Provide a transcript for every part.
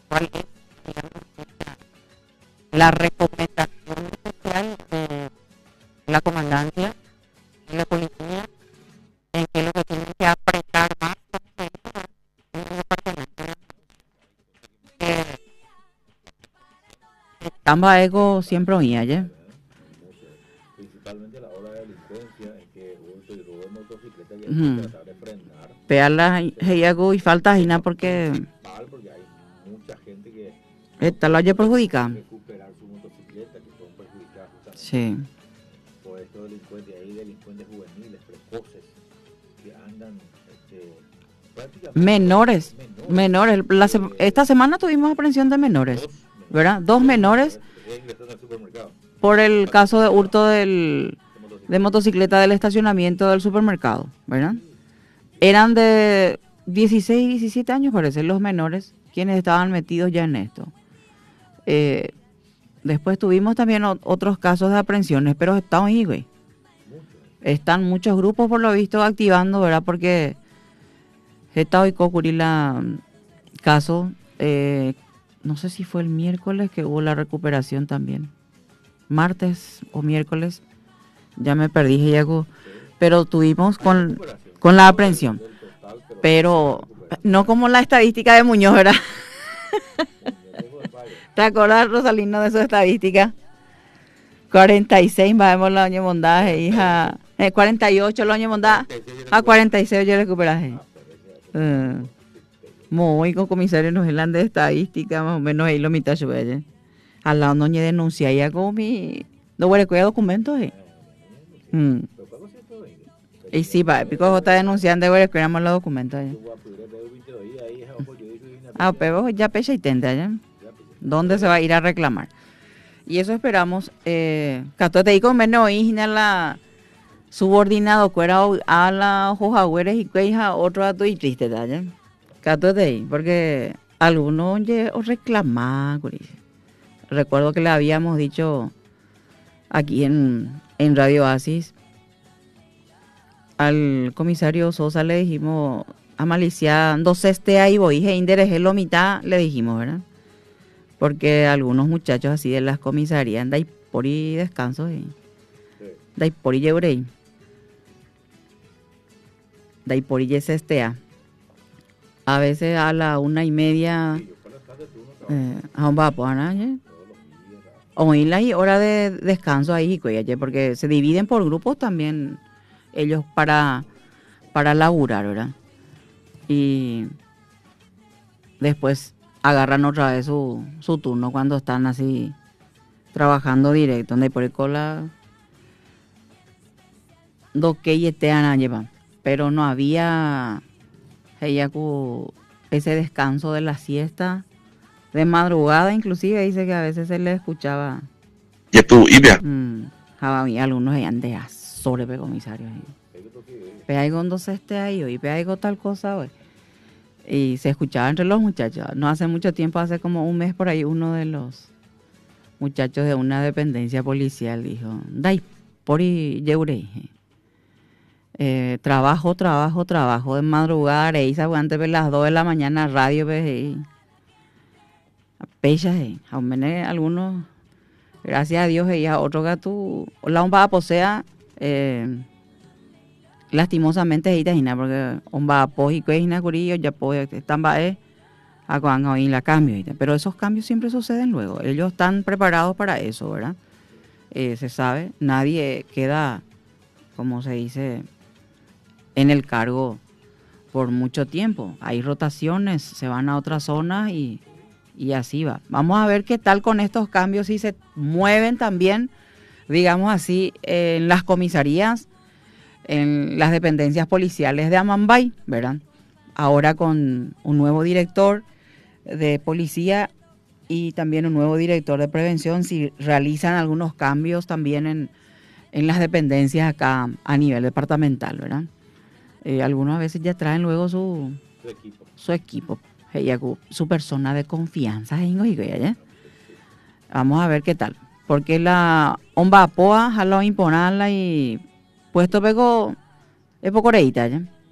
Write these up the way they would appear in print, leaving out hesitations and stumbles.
cuál es, digamos, la recomendación especial de la comandancia y la policía en que lo que tienen que apretar más en el departamento que Tamba ego siempre oía, ¿ya? Principalmente a la hora de delincuencia, en que hurto y robo de motocicleta y hay que Ujú. tratar de frenar. Pearla, heyago y falta hina porque Mal, porque hay mucha gente que esta lo haya perjudicado. recuperar su motocicleta, que son perjudicadas justamente Sí. por estos delincuentes. Hay delincuentes juveniles, precoces, que andan prácticamente Menores. Menores. Esta semana tuvimos aprehensión de menores, ¿verdad? 2 menores ingresando al supermercado por el caso de hurto de motocicleta del estacionamiento del supermercado, ¿verdad? Eran de 16 y 17 años, parece, los menores quienes estaban metidos ya en esto. Después tuvimos también otros casos de aprehensiones, pero están ahí, güey. Están muchos grupos, por lo visto, activando, ¿verdad? Porque está hoy ocurrir la caso, no sé si fue el miércoles que hubo la recuperación también. Martes o miércoles, ya me perdí, Jaco, pero tuvimos con la aprehensión. Pero no como la estadística de Muñoz, ¿verdad? ¿Te acuerdas, Rosalino, de su estadística? 46 vamos los años mondaje, hija. 48 los años mondaje. A 46 yo recuperaje. Muy con comisario nos hablan de estadística, más o menos ahí lo mitad yo vaya. Al lado no ni denuncia ya como mi no voy a cuidar documentos. Y sí, va, pico está denunciando de que éramos los documentos. Ah, pero ya pecha y tenta ya. ¿Dónde se va a ir a reclamar? Y eso esperamos. Cato te digo menos hija la subordinado cuera a la hojahueres y que hija otro dato y triste ya. Cato te ahí, porque algunos os reclaman. Recuerdo que le habíamos dicho aquí en Radio Oasis al comisario Sosa, le dijimos a Malicia, dos ahí voy, e lo mitad, le dijimos, ¿verdad? Porque algunos muchachos así de las comisarías dai por y descanso y dai por y lleurei. Dai por y yesestea. A veces a la 1:30 a un vapor, ¿no? Hoy la hora de descanso ahí, porque se dividen por grupos también ellos para laburar, ¿verdad? Y después agarran otra vez su turno cuando están así trabajando directo, donde por el cola do que te han llevado, pero no había ese descanso de la siesta de madrugada, inclusive dice que a veces se le escuchaba algunos eran de azores de comisarios pero hay cuando se esté ahí hoy pero hay tal cosa hoy. Y se escuchaba entre los muchachos. No hace mucho tiempo, hace como un mes por ahí, uno de los muchachos de una dependencia policial dijo, dai, por y yeure. Trabajo de madrugada, y antes de las 2 de la mañana, radio, pechas, algunos, gracias a Dios, y a otro gato, la un va a posea, lastimosamente es ita porque un va a poji cuejina curillo ya puede están va a cuando en la cambio, pero esos cambios siempre suceden luego, ellos están preparados para eso, ¿verdad? Se sabe, nadie queda, como se dice, en el cargo por mucho tiempo, hay rotaciones, se van a otras zonas y así va. Vamos a ver qué tal con estos cambios, si se mueven también, digamos así, en las comisarías, en las dependencias policiales de Amambay, ¿verdad? Ahora con un nuevo director de policía y también un nuevo director de prevención, si realizan algunos cambios también en las dependencias acá a nivel departamental, ¿verdad? Algunas veces ya traen luego su equipo, su persona de confianza. Vamos a ver qué tal. Porque la omba apoa, jalo imponarla y puesto pego es poco reíta, ¿ya?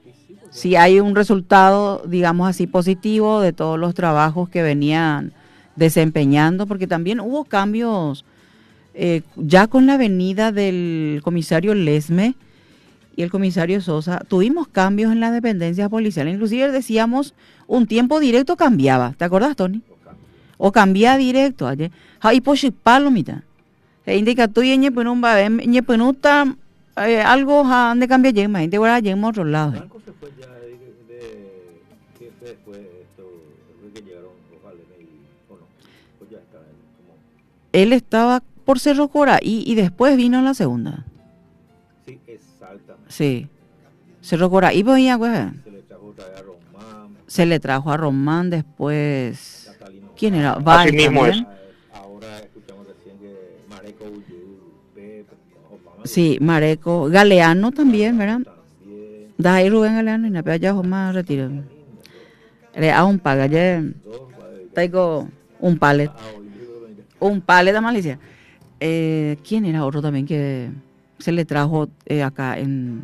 si hay un resultado, digamos así, positivo de todos los trabajos que venían desempeñando, porque también hubo cambios ya con la venida del comisario Lesme y el comisario Sosa, tuvimos cambios en las dependencias policiales. Inclusive decíamos, un tiempo directo cambiaba. ¿Te acordás, Tony? O cambiaba directo. Y pues palo, mita. Indica tú y ñepenuta algo ande cambia yema. Gente ahora yema a otro lado. Blanco se fue ya que fue después esto, después que llegaron los Valdemar o no. Pues ya estaba como. Él estaba por Cerro Cora y después vino la segunda. Sí, exactamente. Sí. Cerro Cora y venía, pues. Se le trajo otra vez a Román. Se le trajo a Román después. Catalino. ¿Quién era? Así Val mismo también. Ahora escuchamos recién que Mareco Ullú, Pepe, Obama. Sí, Mareco, Galeano también, ¿verdad? También. Da ahí Rubén Galeano y na ya más retiro. Le a un paga, ya tengo un palet. Un palet de malicia. ¿Quién era otro también que se le trajo acá en...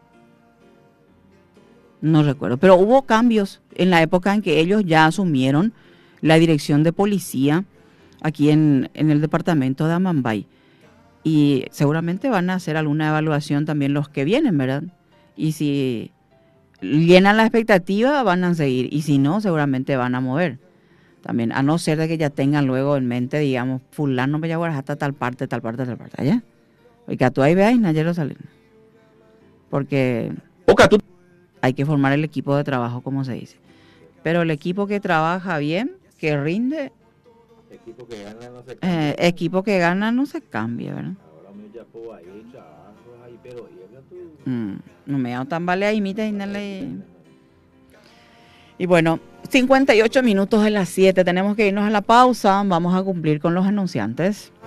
No recuerdo, pero hubo cambios en la época en que ellos ya asumieron la dirección de policía aquí en el departamento de Amambay. Y seguramente van a hacer alguna evaluación también los que vienen, ¿verdad? Y si llenan la expectativa, van a seguir. Y si no, seguramente van a mover. También, a no ser de que ya tengan luego en mente, digamos, fulano me lleva hasta tal parte, ¿allá? Porque tú ahí veáis, nadie lo sale. Porque hay que formar el equipo de trabajo, como se dice. Pero el equipo que trabaja bien, que rinde, Equipo que gana no se cambia. equipo que gana no se cambia, ¿verdad? Ahora me ya puedo ahí trabajos ahí, pero y No me hago tan vale ahí, mita, y bueno, 58 minutos de las 7, tenemos que irnos a la pausa, vamos a cumplir con los anunciantes.